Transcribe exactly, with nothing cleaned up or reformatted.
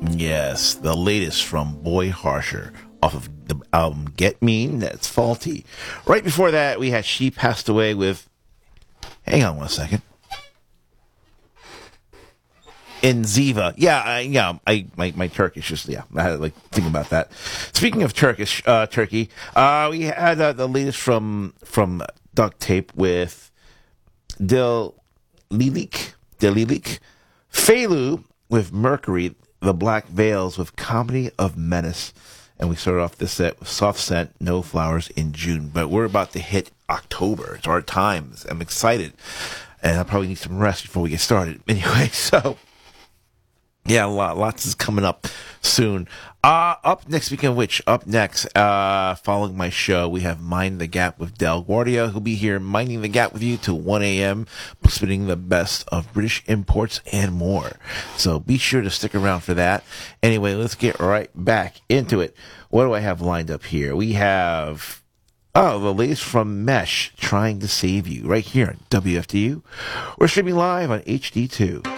Yes, the latest from Boy Harsher off of the album Get Mean, That's Faulty. Right before that, we had She Passed Away with, hang on one second, Enziva. Yeah, I, yeah, I, my, my Turkish just, yeah, I had to like think about that. Speaking of Turkish, uh, Turkey, uh, we had uh, the latest from, from Duct Tape with Dil Lilik, Delilik, Felu with Mercury, The Black Veils with Comedy of Menace. And we started off this set with Soft Scent, No Flowers in June. But we're about to hit October. It's our time. I'm excited. And I probably need some rest before we get started. Anyway, so yeah, a lot, lots is coming up soon. Uh, up next weekend, which up next, uh, following my show, we have Mind the Gap with Del Guardia, who'll be here minding the gap with you till one a.m., spinning the best of British imports and more. So be sure to stick around for that. Anyway, let's get right back into it. What do I have lined up here? We have, oh, the latest from Mesh, Trying to Save You, right here on W F T U. We're streaming live on H D two.